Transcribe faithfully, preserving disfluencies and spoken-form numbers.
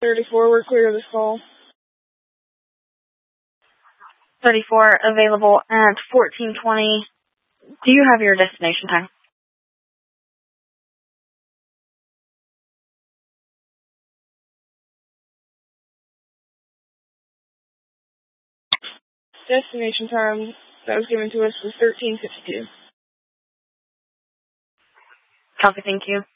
thirty-four, we're clear of this call. thirty-four, available at fourteen twenty. Do you have your destination time? Destination time that was given to us was thirteen fifty-two. Copy, thank you.